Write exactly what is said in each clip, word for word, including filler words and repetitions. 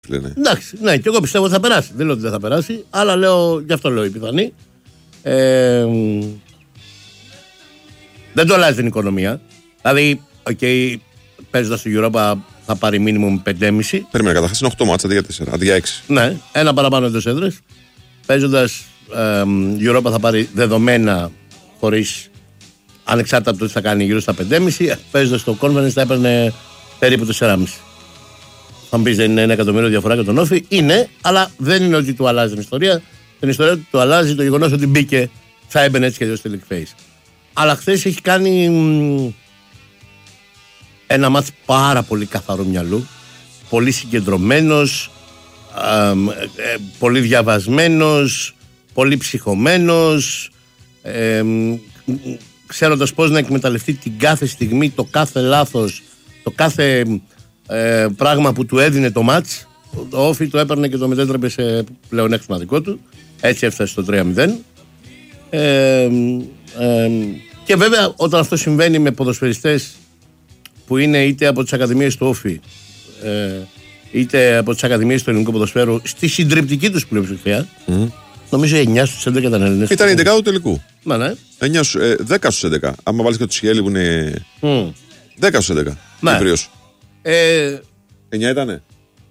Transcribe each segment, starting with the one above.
Λένε. Εντάξει, ναι, και εγώ πιστεύω ότι θα περάσει. Δεν λέω ότι δεν θα περάσει, αλλά λέω, γι' αυτό λέω η πιθανή. Ε, δεν το αλλάζει την οικονομία. Δηλαδή, okay, παίζοντας στη Europa θα πάρει μίνιμουμ πέντε κόμμα πέντε. Περίμενε, καταρχάς είναι οκτώ μάτσα αντί για τέσσερα, αντί για έξι. Ναι, ένα παραπάνω εντός έδρας. Παίζοντας ε, Europa θα πάρει δεδομένα χωρίς ανεξάρτητα από το τι θα κάνει γύρω στα πέντε κόμμα πέντε. Παίζοντας το Conference θα έπαιρνε περίπου τέσσερα κόμμα πέντε. Θα μου πεις δεν είναι ένα εκατομμύριο διαφορά για τον Όφη. Είναι, αλλά δεν είναι ότι του αλλάζει την ιστορία. Την ιστορία του αλλάζει το γεγονός ότι μπήκε, θα έμπαινε έτσι και αλλιώς στη League Phase. Αλλά χθες έχει κάνει μ, ένα μάτς πάρα πολύ καθαρό μυαλού. Πολύ συγκεντρωμένος, ε, ε, πολύ διαβασμένος, πολύ ψυχωμένος, ε, ξέροντας πώς να εκμεταλλευτεί την κάθε στιγμή, το κάθε λάθος, το κάθε ε, πράγμα που του έδινε το μάτς. Το Όφι το έπαιρνε και το μετέτρεπε σε πλεονέκτημα δικό του. Έτσι έφτασε στο τρία μηδέν. Ε, ε, και βέβαια όταν αυτό συμβαίνει με ποδοσφαιριστές που είναι είτε από τις ακαδημίες του Όφι ε, είτε από τις ακαδημίες του ελληνικού ποδοσφαίρου στη συντριπτική τους πλειοψηφία, mm. νομίζω εννιά στους έντεκα ήταν Έλληνες. Ήταν η δεκάδα του τελικού. Μα, ναι. εννιά, ε, δέκα στους έντεκα. Άμα βάλεις και το Σιέλη που είναι mm. δέκα στους έντεκα. Ναι. Ε, εννιά ήτανε.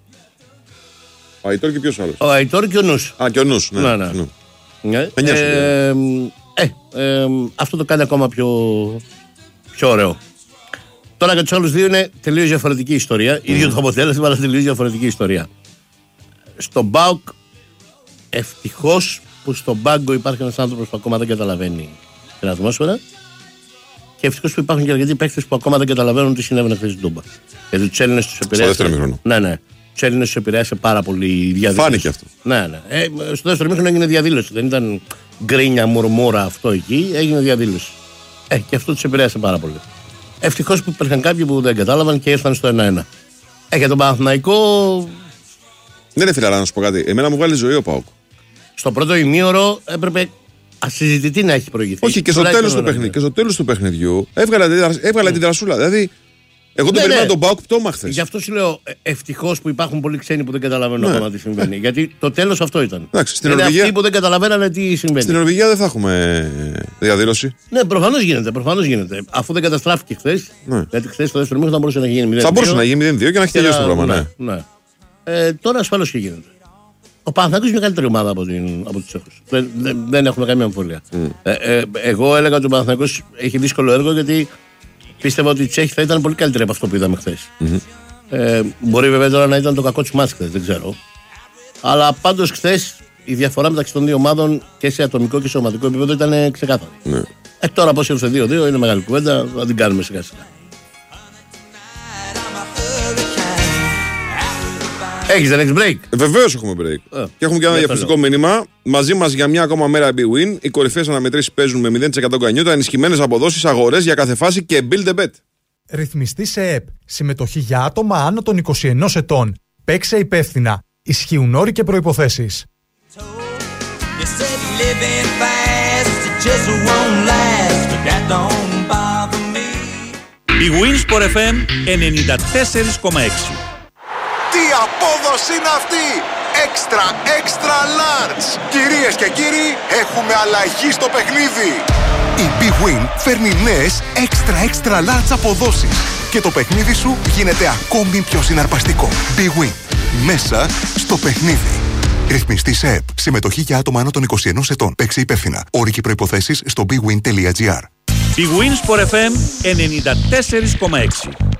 Ο Αϊτόρ και ποιος άλλος? Ο Αϊτόρ και ο Νους. Α, και ο Νους, ναι. ναι, ναι. ναι. ναι. Ε, ε, ε, αυτό το κάνει ακόμα πιο, πιο ωραίο. Τώρα για τους άλλους δύο είναι τελείως διαφορετική ιστορία. Mm. Ίδιο το αποτέλεσμα, αλλά τελείως διαφορετική ιστορία. Στον ΠΑΟΚ, ευτυχώς που στον πάγκο υπάρχει ένας άνθρωπος που ακόμα δεν καταλαβαίνει την ατμόσφαιρα. Και ευτυχώς που υπάρχουν και αρκετοί παίκτες που ακόμα δεν καταλαβαίνουν τι συνέβαινε χθες στην Τούμπα. Γιατί τους Έλληνες τους επηρέασε. Στο δεύτερο μήχρονο. Ναι, ναι. Τους Έλληνες τους επηρέασε πάρα πολύ η διαδήλωση. Φάνηκε αυτό. Ναι, ναι. Ε, στο δεύτερο μήχρονο έγινε διαδήλωση. Δεν ήταν γκρίνια, μουρμούρα αυτό εκεί. Έγινε διαδήλωση. Ε, και αυτό τους επηρέασε πάρα πολύ. Ευτυχώς που υπήρχαν κάποιοι που δεν κατάλαβαν και ήρθαν στο ένα ένα. Ε, για τον Παναθηναϊκό. Δεν είναι φιλαρά να σου πω κάτι. Εμένα μου βγάλει ζωή ο ΠΑΟΚ. Στο πρώτο ημίωρο έπρεπε ασυζητητή να έχει προηγηθεί. Όχι, και στο τέλος του, παιχνι... του, του παιχνιδιού έβγαλε, έβγαλε mm. την δρασούλα. Δηλαδή, εγώ τον ναι, περίμενα ναι. τον ΠΑΟΚ πτώμα χθες. Γι' αυτό σου λέω ευτυχώς που υπάρχουν πολλοί ξένοι που δεν καταλαβαίνουν ναι. ακόμα τι συμβαίνει. Γιατί το τέλος αυτό ήταν. Εντάξει, στην είναι Νορβηγία... αυτοί που δεν καταλαβαίνανε τι συμβαίνει. Στην Νορβηγία δεν θα έχουμε διαδήλωση. Ναι, προφανώς γίνεται, προφανώς γίνεται. Αφού δεν καταστράφηκε χθες. Ναι. Γιατί χθες το δεύτερο μήχρονο θα μπορούσε να γίνει μηδέν δύο. Θα μπορούσε να γίνει μηδέν δύο και να έχει τελειώσει το πράγμα. Ναι, ναι. Ε, τώρα ασφαλώς και γίνεται. Ο Παναθηναϊκός είναι μεγαλύτερη ομάδα από, την, από τους Τσέχους. Δεν, δεν, δεν έχουμε καμία αμφιβολία. Mm. Ε, ε, εγώ έλεγα ότι ο Παναθηναϊκός έχει δύσκολο έργο γιατί πίστευα ότι οι Τσέχοι θα ήταν πολύ καλύτεροι από αυτό που είδαμε χθες. Mm-hmm. Ε, μπορεί βέβαια τώρα να ήταν το κακό του μάτς χθες, δεν ξέρω. Αλλά πάντως χθες η διαφορά μεταξύ των δύο ομάδων και σε ατομικό και σε ομαδικό επίπεδο ήταν ξεκάθαρη. Mm. Ε, τώρα πώς ήρθε δύο δύο είναι μεγάλη κουβέντα, θα την κάνουμε σιγά σιγά. Έχεις, δεν έχεις break? Βεβαίως έχουμε break. Ε, και έχουμε και ένα διαφορετικό μήνυμα. Μαζί μας για μια ακόμα μέρα BWIN. Οι κορυφαίες αναμετρήσεις παίζουν με μηδέν τοις εκατό γκανιότα, ενισχυμένες αποδόσεις, αγορές για κάθε φάση και build a bet. Ρυθμιστή σε ΕΕΠ. Συμμετοχή για άτομα άνω των είκοσι ενός ετών. Παίξε υπεύθυνα. Ισχύουν όροι και προϋποθέσεις. BWIN Sport εφ εμ ενενήντα τέσσερα κόμμα έξι. Τι απόδοση είναι αυτή! Extra, extra large! Κυρίες και κύριοι, έχουμε αλλαγή στο παιχνίδι! Η BWIN φέρνει νέες extra, extra large αποδόσεις και το παιχνίδι σου γίνεται ακόμη πιο συναρπαστικό. BWIN. Μέσα στο παιχνίδι. Ρυθμιστή σε ΕΕΠ. Συμμετοχή για άτομα άνω των είκοσι ενός ετών. Παίξε υπεύθυνα. Όροι και προϋποθέσεις στο bwin τελεία gr. BWIN Sport εφ εμ ενενήντα τέσσερα κόμμα έξι.